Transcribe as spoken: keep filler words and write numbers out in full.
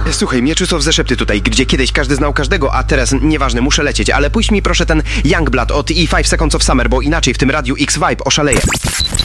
Słuchaj, Mieczysław ze Szepty tutaj, gdzie kiedyś każdy znał każdego, a teraz nieważne, muszę lecieć, ale puść mi proszę ten Youngblood od E pięć Seconds of Summer, bo inaczej w tym radiu X-Vibe oszaleję.